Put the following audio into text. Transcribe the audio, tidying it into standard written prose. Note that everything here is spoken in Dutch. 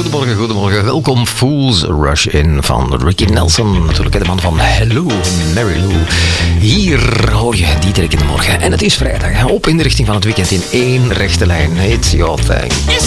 Goedemorgen. Welkom Fools Rush In van Ricky Nelson. Natuurlijk de man van Hello, Mary Lou. Hier hoor je Dietrich in de morgen. En het is vrijdag. Op in de richting van het weekend in één rechte lijn. It's your thing.